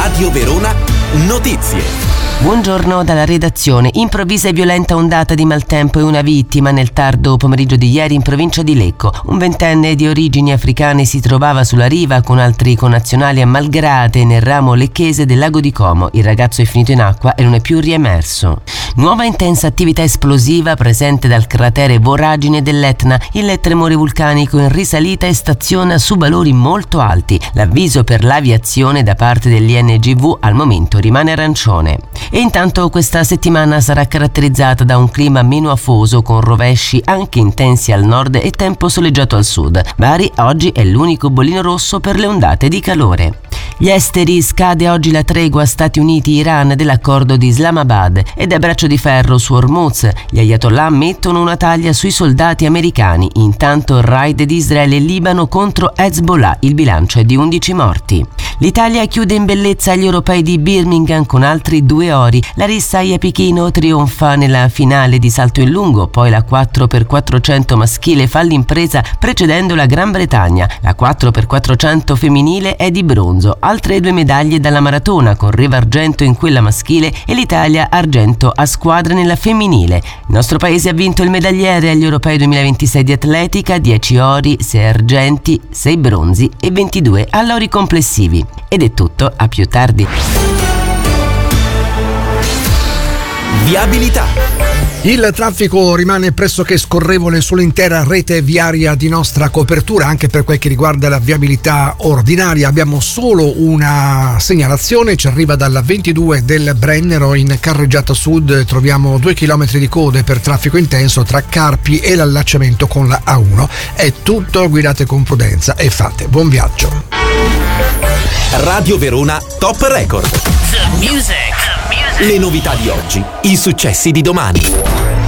Radio Verona Notizie. Buongiorno dalla redazione. Improvvisa e violenta ondata di maltempo e una vittima nel tardo pomeriggio di ieri in provincia di Lecco. Un ventenne di origini africane si trovava sulla riva con altri connazionali a Malgrate nel ramo lecchese del lago di Como. Il ragazzo è finito in acqua e non è più riemerso. Nuova intensa attività esplosiva presente dal cratere Voragine dell'Etna. Il tremore vulcanico in risalita e staziona su valori molto alti. L'avviso per l'aviazione da parte dell'INGV al momento rimane arancione. E intanto questa settimana sarà caratterizzata da un clima meno afoso con rovesci anche intensi al nord e tempo soleggiato al sud. Bari oggi è l'unico bollino rosso per le ondate di calore. Gli esteri: scade oggi la tregua Stati Uniti-Iran dell'accordo di Islamabad ed è braccio di ferro su Hormuz. Gli ayatollah mettono una taglia sui soldati americani. Intanto raid di Israele e Libano contro Hezbollah. Il bilancio è di 11 morti. L'Italia chiude in bellezza agli europei di Birmingham con altri 2 ori. La Rissaia Pechino trionfa nella finale di salto in lungo, poi la 4x400 maschile fa l'impresa precedendo la Gran Bretagna. La 4x400 femminile è di bronzo. Altre 2 medaglie dalla maratona, con Riva argento in quella maschile e l'Italia argento a squadre nella femminile. Il nostro paese ha vinto il medagliere agli europei 2026 di atletica: 10 ori, 6 argenti, 6 bronzi e 22 all'ori complessivi. Ed è tutto, a più tardi. Viabilità. Il traffico rimane pressoché scorrevole sull'intera rete viaria di nostra copertura. Anche per quel che riguarda la viabilità ordinaria abbiamo solo una segnalazione, ci arriva dalla 22 del Brennero in carreggiata sud. Troviamo 2 chilometri di code per traffico intenso tra Carpi e l'allacciamento con la A1. È tutto, guidate con prudenza e fate buon viaggio. Radio Verona Top Record. The music. Le novità di oggi, i successi di domani.